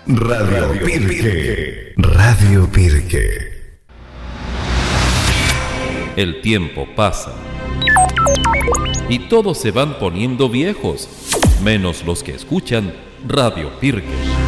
Radio Pirque. Radio Pirque. El tiempo pasa y todos se van poniendo viejos, menos los que escuchan Radio Pirque.